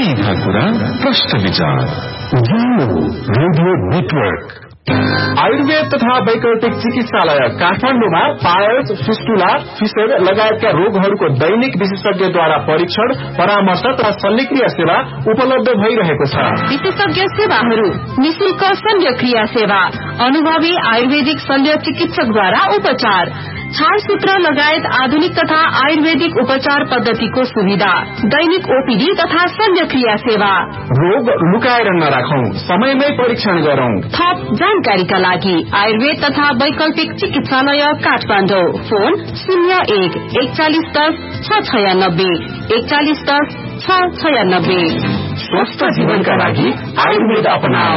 सीधा कुरा प्रश्न विचार रेडियो नेटवर्क। आयुर्वेद तथा वैकल्पिक चिकित्सालय काठमाडौँमा पायल्स, फिस्टुला, फिसेर लगायतका रोगहरूको दैनिक विशेषज्ञद्वारा परीक्षण, परामर्श तथा शल्यक्रिया सेवा उपलब्ध भइरहेको छ। विशेषज्ञ सेवाहरू: निशुल्क शल्यक्रिया सेवा, अनुभवी आयुर्वेदिक शल्य चिकित्सकद्वारा उपचार, छालसूत्र लगायत आधुनिक तथा आयुर्वेदिक उपचार पद्धतिको सुविधा, दैनिक ओपीडी तथा शल्यक्रिया सेवा। रोग लुकाएर नराखौं, समयमै परीक्षण गरौं। थप जानकारीका लागि आयुर्वेद तथा वैकल्पिक चिकित्सालय काठमाडौँ। फोन 01 4110 696 4110 696। स्वस्थ जीवनका लागि आयुर्वेद अपनाऊ।